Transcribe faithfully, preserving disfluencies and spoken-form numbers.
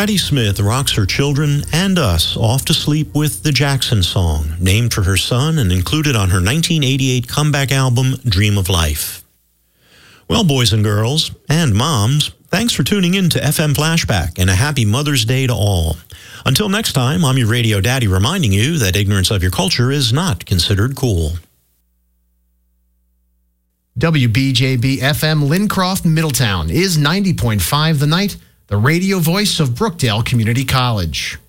Patti Smith rocks her children and us off to sleep with the Jackson Song, named for her son and included on her nineteen eighty-eight comeback album, Dream of Life. Well, boys and girls, and moms, thanks for tuning in to F M Flashback, and a happy Mother's Day to all. Until next time, I'm your radio daddy reminding you that ignorance of your culture is not considered cool. W B J B F M Lincroft, Middletown is ninety point five The Night, the radio voice of Brookdale Community College.